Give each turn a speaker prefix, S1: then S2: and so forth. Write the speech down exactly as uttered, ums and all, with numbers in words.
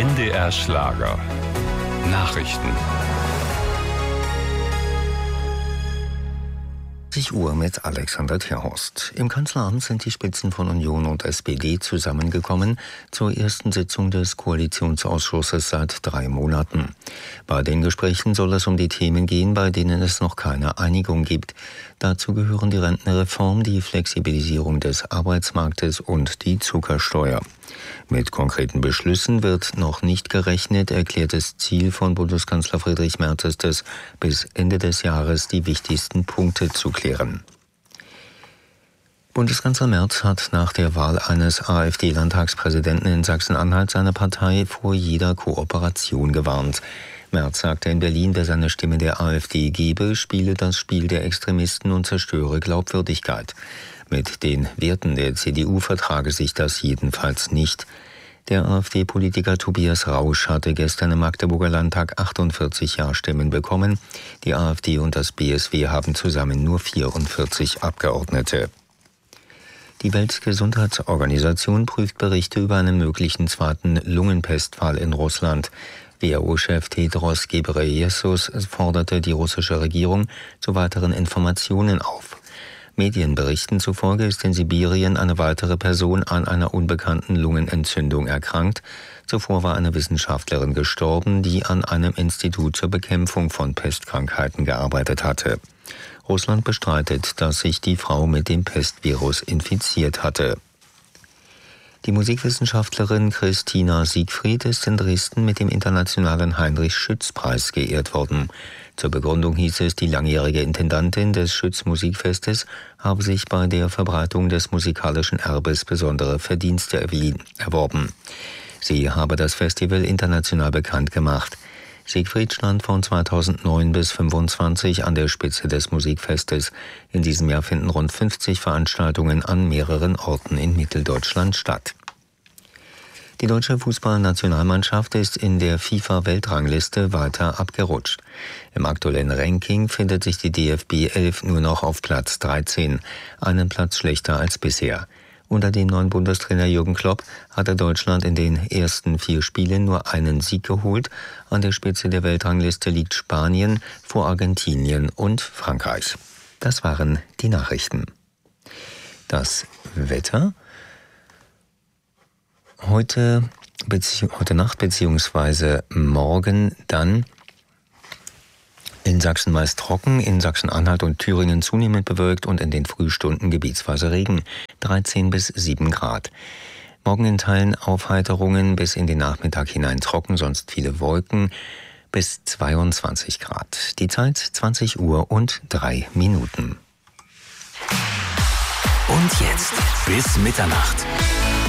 S1: N D R Schlager. Nachrichten.
S2: zwanzig Uhr mit Alexander Tierhorst. Im Kanzleramt sind die Spitzen von Union und S P D zusammengekommen zur ersten Sitzung des Koalitionsausschusses seit drei Monaten. Bei den Gesprächen soll es um die Themen gehen, bei denen es noch keine Einigung gibt. Dazu gehören die Rentenreform, die Flexibilisierung des Arbeitsmarktes und die Zuckersteuer. Mit konkreten Beschlüssen wird noch nicht gerechnet, erklärt das Ziel von Bundeskanzler Friedrich Merz ist es, bis Ende des Jahres die wichtigsten Punkte zu klären. Bundeskanzler Merz hat nach der Wahl eines AfD-Landtagspräsidenten in Sachsen-Anhalt seine Partei vor jeder Kooperation gewarnt. Merz sagte in Berlin, wer seine Stimme der AfD gebe, spiele das Spiel der Extremisten und zerstöre Glaubwürdigkeit. Mit den Werten der C D U vertrage sich das jedenfalls nicht. Der AfD-Politiker Tobias Rausch hatte gestern im Magdeburger Landtag achtundvierzig Ja-Stimmen bekommen. Die AfD und das B S W haben zusammen nur vierundvierzig Abgeordnete. Die Weltgesundheitsorganisation prüft Berichte über einen möglichen zweiten Lungenpestfall in Russland. W H O-Chef Tedros Ghebreyesus forderte die russische Regierung zu weiteren Informationen auf. Medienberichten zufolge ist in Sibirien eine weitere Person an einer unbekannten Lungenentzündung erkrankt. Zuvor war eine Wissenschaftlerin gestorben, die an einem Institut zur Bekämpfung von Pestkrankheiten gearbeitet hatte. Russland bestreitet, dass sich die Frau mit dem Pestvirus infiziert hatte. Die Musikwissenschaftlerin Christina Siegfried ist in Dresden mit dem Internationalen Heinrich-Schütz-Preis geehrt worden. Zur Begründung hieß es, die langjährige Intendantin des Schütz-Musikfestes habe sich bei der Verbreitung des musikalischen Erbes besondere Verdienste erworben. Sie habe das Festival international bekannt gemacht. Siegfried stand von zweitausendneun bis fünfundzwanzig an der Spitze des Musikfestes. In diesem Jahr finden rund fünfzig Veranstaltungen an mehreren Orten in Mitteldeutschland statt. Die deutsche Fußballnationalmannschaft ist in der FIFA-Weltrangliste weiter abgerutscht. Im aktuellen Ranking findet sich die D F B elf nur noch auf Platz dreizehn, einen Platz schlechter als bisher. Unter dem neuen Bundestrainer Jürgen Klopp hatte Deutschland in den ersten vier Spielen nur einen Sieg geholt. An der Spitze der Weltrangliste liegt Spanien vor Argentinien und Frankreich. Das waren die Nachrichten. Das Wetter. Heute, bezieh- heute Nacht bzw. morgen dann in Sachsen meist trocken, in Sachsen-Anhalt und Thüringen zunehmend bewölkt und in den Frühstunden gebietsweise Regen, dreizehn bis sieben Grad. Morgen in Teilen Aufheiterungen, bis in den Nachmittag hinein trocken, sonst viele Wolken, bis zweiundzwanzig Grad. Die Zeit zwanzig Uhr und drei Minuten.
S3: Und jetzt bis Mitternacht.